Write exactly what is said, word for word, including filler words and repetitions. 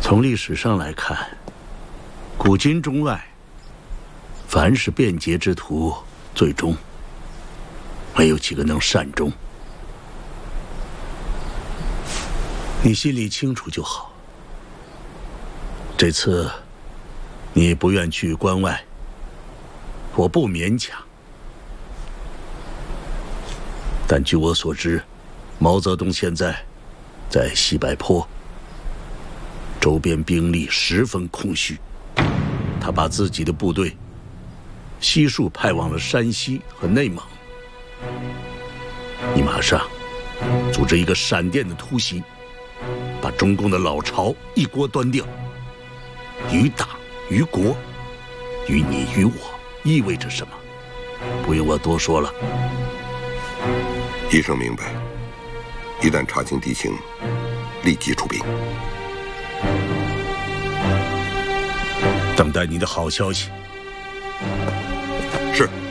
从历史上来看，古今中外，凡是变节之徒，最终没有几个能善终。你心里清楚就好。这次你不愿去关外，我不勉强。但据我所知，毛泽东现在在西柏坡，周边兵力十分空虚，他把自己的部队悉数派往了山西和内蒙。你马上组织一个闪电的突袭，把中共的老巢一锅端掉。于党于国，于你于我，意味着什么？不用我多说了。 医生明白，一旦查清敌情，立即出兵。 等待你的好消息。 是。